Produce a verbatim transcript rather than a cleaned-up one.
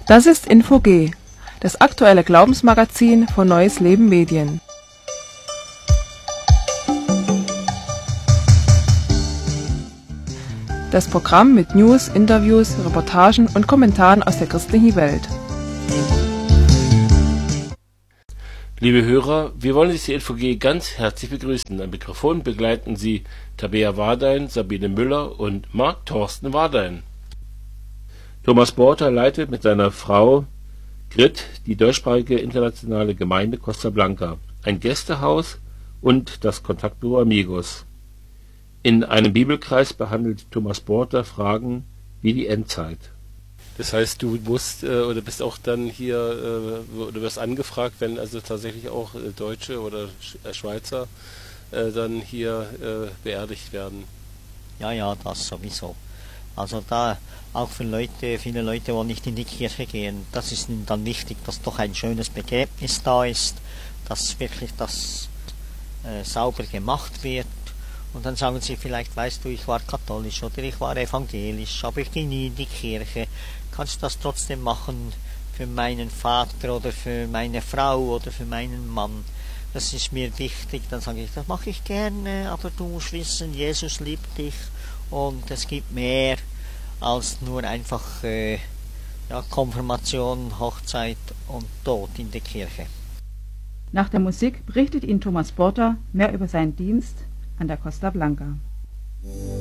Das ist Info G, das aktuelle Glaubensmagazin von Neues Leben Medien. Das Programm mit News, Interviews, Reportagen und Kommentaren aus der christlichen Welt. Liebe Hörer, wir wollen Sie zur Info G ganz herzlich begrüßen. Am Mikrofon begleiten Sie Tabea Wardein, Sabine Müller und Marc Thorsten Wardein. Thomas Porter leitet mit seiner Frau Grit die deutschsprachige internationale Gemeinde Costa Blanca, ein Gästehaus und das Kontaktbüro Amigos. In einem Bibelkreis behandelt Thomas Porter Fragen wie die Endzeit. Das heißt, du musst äh, oder bist auch dann hier, äh, oder wirst angefragt, wenn also tatsächlich auch äh, Deutsche oder Sch äh, Schweizer äh, dann hier äh, beerdigt werden. Ja, ja, das sowieso. Also da auch für Leute, viele Leute, die nicht in die Kirche gehen, das ist ihnen dann wichtig, dass doch ein schönes Begräbnis da ist, dass wirklich das äh, sauber gemacht wird. Und dann sagen sie vielleicht, weißt du, ich war katholisch oder ich war evangelisch, aber ich gehe nie in die Kirche. Kannst du das trotzdem machen für meinen Vater oder für meine Frau oder für meinen Mann? Das ist mir wichtig. Dann sage ich, das mache ich gerne, aber du musst wissen, Jesus liebt dich und es gibt mehr als nur einfach äh, ja, Konfirmation, Hochzeit und Tod in der Kirche. Nach der Musik berichtet Ihnen Thomas Porter mehr über seinen Dienst an der Costa Blanca.